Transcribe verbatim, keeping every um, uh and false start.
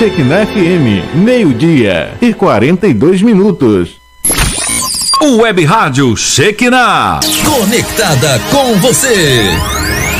Shekinah F M, meio-dia e quarenta e dois minutos. O Web Rádio Shekinah, conectada com você.